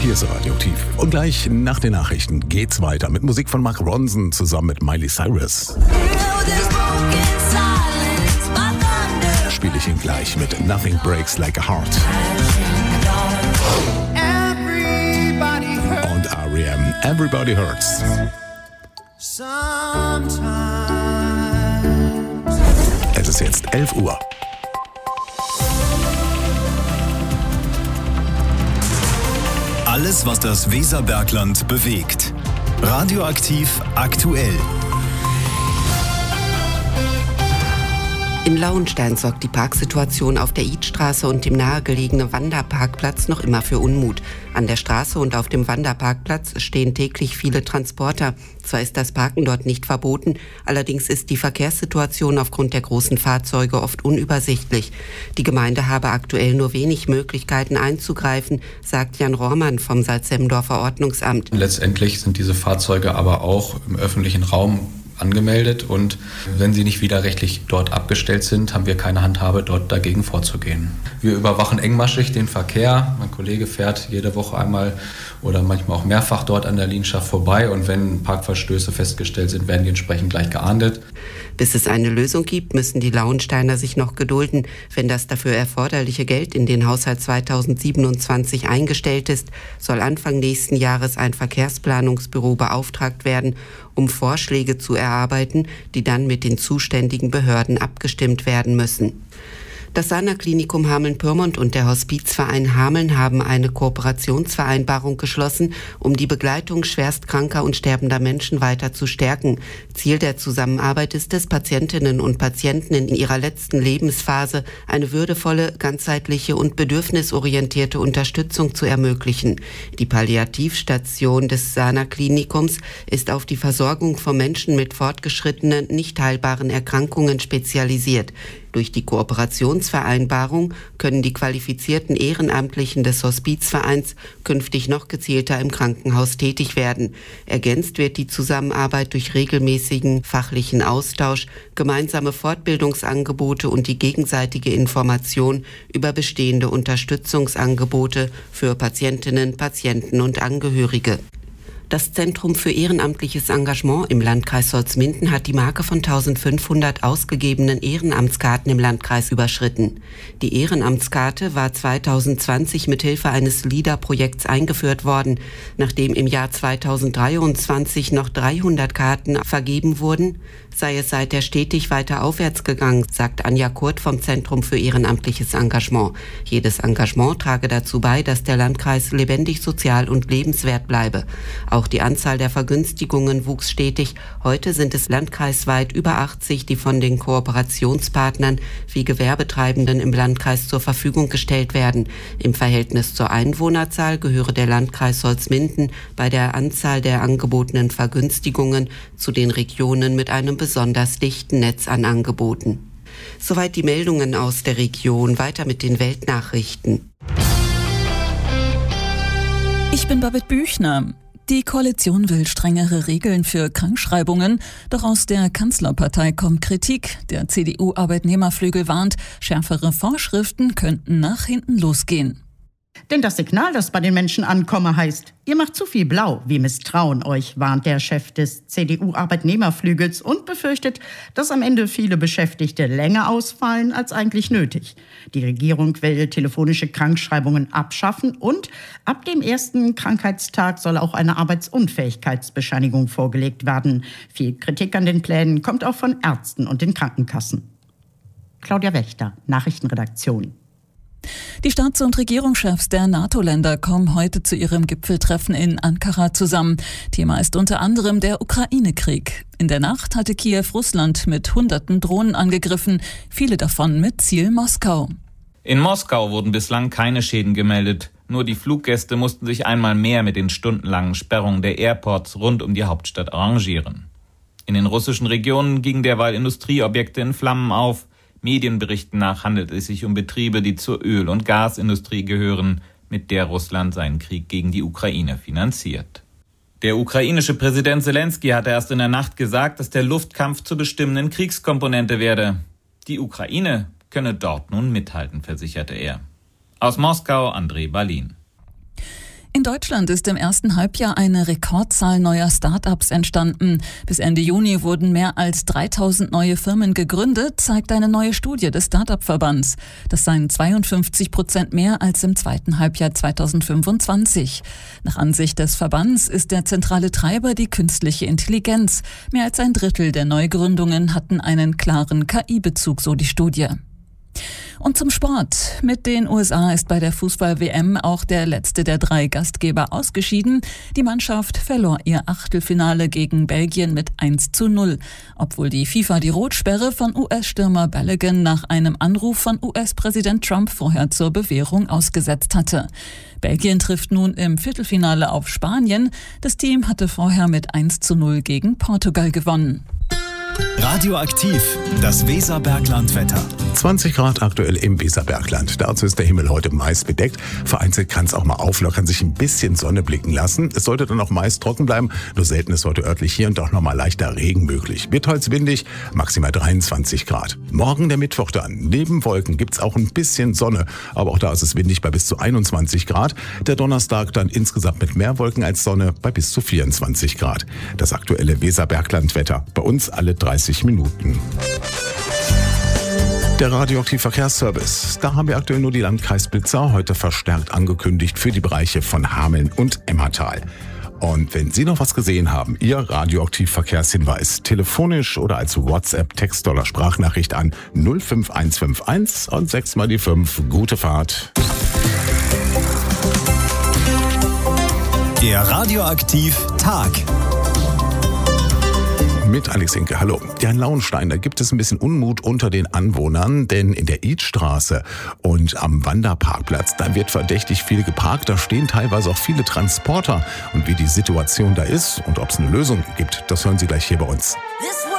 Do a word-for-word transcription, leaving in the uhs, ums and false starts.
Hier ist Radioaktiv. Und gleich nach den Nachrichten geht's weiter mit Musik von Mark Ronson zusammen mit Miley Cyrus. Spiele ich ihn gleich mit Nothing Breaks Like a Heart. Und R E M, Everybody Hurts. Es ist jetzt elf Uhr. Alles, was das Weserbergland bewegt. Radioaktiv aktuell. In Lauenstein sorgt die Parksituation auf der Idstraße und dem nahegelegenen Wanderparkplatz noch immer für Unmut. An der Straße und auf dem Wanderparkplatz stehen täglich viele Transporter. Zwar ist das Parken dort nicht verboten, allerdings ist die Verkehrssituation aufgrund der großen Fahrzeuge oft unübersichtlich. Die Gemeinde habe aktuell nur wenig Möglichkeiten einzugreifen, sagt Jan Rohrmann vom Salzhemmendorfer Ordnungsamt. Letztendlich sind diese Fahrzeuge aber auch im öffentlichen Raum angemeldet und wenn sie nicht widerrechtlich dort abgestellt sind, haben wir keine Handhabe, dort dagegen vorzugehen. Wir überwachen engmaschig den Verkehr. Mein Kollege fährt jede Woche einmal oder manchmal auch mehrfach dort an der Linienschaft vorbei und wenn Parkverstöße festgestellt sind, werden die entsprechend gleich geahndet. Bis es eine Lösung gibt, müssen die Lauensteiner sich noch gedulden. Wenn das dafür erforderliche Geld in den Haushalt zweitausendsiebenundzwanzig eingestellt ist, soll Anfang nächsten Jahres ein Verkehrsplanungsbüro beauftragt werden, um Vorschläge zu erarbeiten, die dann mit den zuständigen Behörden abgestimmt werden müssen. Das Sana-Klinikum Hameln-Pyrmont und der Hospizverein Hameln haben eine Kooperationsvereinbarung geschlossen, um die Begleitung schwerstkranker und sterbender Menschen weiter zu stärken. Ziel der Zusammenarbeit ist es, Patientinnen und Patienten in ihrer letzten Lebensphase eine würdevolle, ganzheitliche und bedürfnisorientierte Unterstützung zu ermöglichen. Die Palliativstation des Sana-Klinikums ist auf die Versorgung von Menschen mit fortgeschrittenen, nicht heilbaren Erkrankungen spezialisiert. Durch die Kooperationsvereinbarung können die qualifizierten Ehrenamtlichen des Hospizvereins künftig noch gezielter im Krankenhaus tätig werden. Ergänzt wird die Zusammenarbeit durch regelmäßigen fachlichen Austausch, gemeinsame Fortbildungsangebote und die gegenseitige Information über bestehende Unterstützungsangebote für Patientinnen, Patienten und Angehörige. Das Zentrum für ehrenamtliches Engagement im Landkreis Holzminden hat die Marke von eintausendfünfhundert ausgegebenen Ehrenamtskarten im Landkreis überschritten. Die Ehrenamtskarte war zweitausendzwanzig mithilfe eines LEADER-Projekts eingeführt worden. Nachdem im Jahr zweitausenddreiundzwanzig noch dreihundert Karten vergeben wurden, sei es seither stetig weiter aufwärts gegangen, sagt Anja Kurt vom Zentrum für ehrenamtliches Engagement. Jedes Engagement trage dazu bei, dass der Landkreis lebendig, sozial und lebenswert bleibe. Auch die Anzahl der Vergünstigungen wuchs stetig. Heute sind es landkreisweit über achtzig, die von den Kooperationspartnern wie Gewerbetreibenden im Landkreis zur Verfügung gestellt werden. Im Verhältnis zur Einwohnerzahl gehöre der Landkreis Holzminden bei der Anzahl der angebotenen Vergünstigungen zu den Regionen mit einem besonders dichten Netz an Angeboten. Soweit die Meldungen aus der Region. Weiter mit den Weltnachrichten. Ich bin Babette Büchner. Die Koalition will strengere Regeln für Krankschreibungen, doch aus der Kanzlerpartei kommt Kritik. Der C D U-Arbeitnehmerflügel warnt, schärfere Vorschriften könnten nach hinten losgehen. Denn das Signal, das bei den Menschen ankomme, heißt, ihr macht zu viel blau, wir misstrauen euch, warnt der Chef des C D U-Arbeitnehmerflügels und befürchtet, dass am Ende viele Beschäftigte länger ausfallen als eigentlich nötig. Die Regierung will telefonische Krankschreibungen abschaffen und ab dem ersten Krankheitstag soll auch eine Arbeitsunfähigkeitsbescheinigung vorgelegt werden. Viel Kritik an den Plänen kommt auch von Ärzten und den Krankenkassen. Claudia Wächter, Nachrichtenredaktion. Die Staats- und Regierungschefs der NATO-Länder kommen heute zu ihrem Gipfeltreffen in Ankara zusammen. Thema ist unter anderem der Ukraine-Krieg. In der Nacht hatte Kiew Russland mit hunderten Drohnen angegriffen, viele davon mit Ziel Moskau. In Moskau wurden bislang keine Schäden gemeldet. Nur die Fluggäste mussten sich einmal mehr mit den stundenlangen Sperrungen der Airports rund um die Hauptstadt arrangieren. In den russischen Regionen gingen derweil Industrieobjekte in Flammen auf. Medienberichten nach handelt es sich um Betriebe, die zur Öl- und Gasindustrie gehören, mit der Russland seinen Krieg gegen die Ukraine finanziert. Der ukrainische Präsident Zelensky hatte erst in der Nacht gesagt, dass der Luftkampf zur bestimmenden Kriegskomponente werde. Die Ukraine könne dort nun mithalten, versicherte er. Aus Moskau, André Balin. In Deutschland ist im ersten Halbjahr eine Rekordzahl neuer Start-ups entstanden. Bis Ende Juni wurden mehr als dreitausend neue Firmen gegründet, zeigt eine neue Studie des Start-up-Verbands. Das seien zweiundfünfzig Prozent mehr als im zweiten Halbjahr zweitausendfünfundzwanzig. Nach Ansicht des Verbands ist der zentrale Treiber die künstliche Intelligenz. Mehr als ein Drittel der Neugründungen hatten einen klaren K I-Bezug, so die Studie. Und zum Sport. Mit den U S A ist bei der Fußball-W M auch der letzte der drei Gastgeber ausgeschieden. Die Mannschaft verlor ihr Achtelfinale gegen Belgien mit eins zu null. Obwohl die FIFA die Rotsperre von U S-Stürmer Balogun nach einem Anruf von U S-Präsident Trump vorher zur Bewährung ausgesetzt hatte. Belgien trifft nun im Viertelfinale auf Spanien. Das Team hatte vorher mit eins zu null gegen Portugal gewonnen. Radioaktiv, das Weserbergland-Wetter. zwanzig Grad aktuell im Weserbergland. Dazu ist der Himmel heute meist bedeckt. Vereinzelt kann es auch mal auflockern, sich ein bisschen Sonne blicken lassen. Es sollte dann auch meist trocken bleiben. Nur selten ist heute örtlich hier und auch noch mal leichter Regen möglich. Wird heute windig, maximal dreiundzwanzig Grad. Morgen der Mittwoch dann. Neben Wolken gibt es auch ein bisschen Sonne. Aber auch da ist es windig bei bis zu einundzwanzig Grad. Der Donnerstag dann insgesamt mit mehr Wolken als Sonne bei bis zu vierundzwanzig Grad. Das aktuelle Weserbergland-Wetter. Bei uns alle dreißig Minuten. Der Radioaktiv-Verkehrsservice. Da haben wir aktuell nur die Landkreisblitzer, heute verstärkt angekündigt für die Bereiche von Hameln und Emmertal. Und wenn Sie noch was gesehen haben, Ihr Radioaktiv-Verkehrshinweis, telefonisch oder als WhatsApp, Text oder Sprachnachricht an null fünf eins fünf eins und sechs mal die fünf. Gute Fahrt. Der Radioaktiv-Tag. Mit Alex Inke, hallo. Ja, in Lauenstein, da gibt es ein bisschen Unmut unter den Anwohnern, denn in der Idstraße und am Wanderparkplatz, da wird verdächtig viel geparkt, da stehen teilweise auch viele Transporter. Und wie die Situation da ist und ob es eine Lösung gibt, das hören Sie gleich hier bei uns.